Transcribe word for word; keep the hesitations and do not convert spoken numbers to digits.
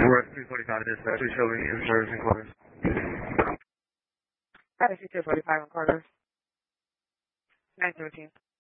We're at three forty-five dispatch. We show me in service and quarters. I see two forty-five in quarters. nine seventeen.